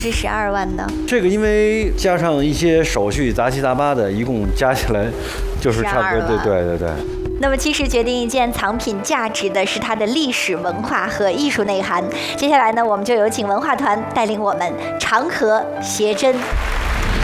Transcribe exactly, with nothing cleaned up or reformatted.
是十二万呢？ 这个因为加上一些手续杂七杂八的，一共加起来就是差不多，对对对对。 那么，其实决定一件藏品价值的是它的历史文化和艺术内涵。接下来呢，我们就有请文化团带领我们长河携真。